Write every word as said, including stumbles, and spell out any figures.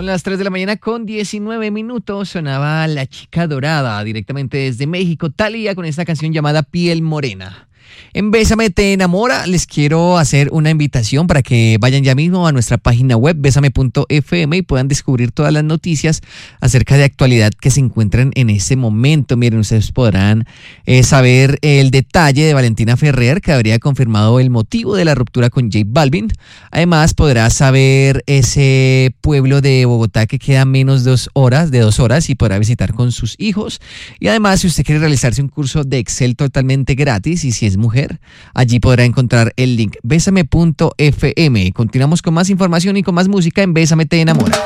Son las tres de la mañana con diecinueve minutos. Sonaba La Chica Dorada directamente desde México, Thalía, con esta canción llamada Piel Morena. En Bésame te enamora les quiero hacer una invitación para que vayan ya mismo a nuestra página web bésame punto efe eme y puedan descubrir todas las noticias acerca de actualidad que se encuentran en ese momento. Miren, ustedes podrán eh, saber el detalle de Valentina Ferrer, que habría confirmado el motivo de la ruptura con J Balvin. Además podrá saber ese pueblo de Bogotá que queda a menos de dos horas, de dos horas y podrá visitar con sus hijos. Y además, si usted quiere realizarse un curso de Excel totalmente gratis y si es mujer, allí podrá encontrar el link bésame punto efe eme. Continuamos con más información y con más música en Bésame te enamora.